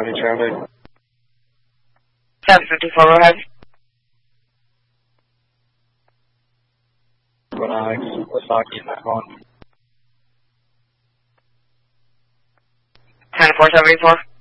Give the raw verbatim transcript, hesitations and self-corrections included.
seventy traffic. seven fifty-four, go ahead. But Alex, what's Saki in that phone? ten four seventy-four.